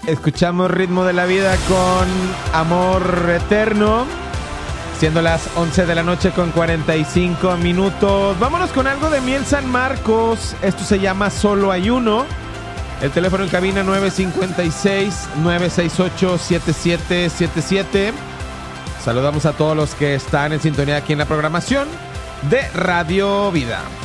Escuchamos Ritmo de la Vida con Amor Eterno, siendo las 11 de la noche con 45 minutos. Vámonos con algo de Miel San Marcos. Esto se llama Solo Hay Uno. El teléfono en cabina 956-968-7777. Saludamos a todos los que están en sintonía aquí en la programación de Radio Vida.